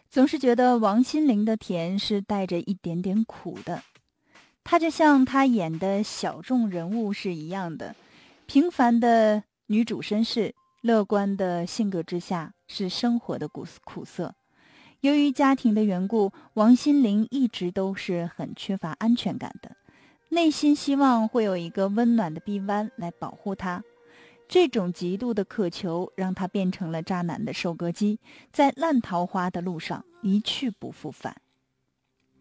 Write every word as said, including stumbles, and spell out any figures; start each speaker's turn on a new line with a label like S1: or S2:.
S1: 总是觉得王心凌的甜是带着一点点苦的。她就像她演的小众人物是一样的，平凡的女主身世，乐观的性格之下是生活的苦苦涩。由于家庭的缘故，王心凌一直都是很缺乏安全感的，内心希望会有一个温暖的臂弯来保护她。这种极度的渴求让她变成了渣男的收割机，在烂桃花的路上一去不复返。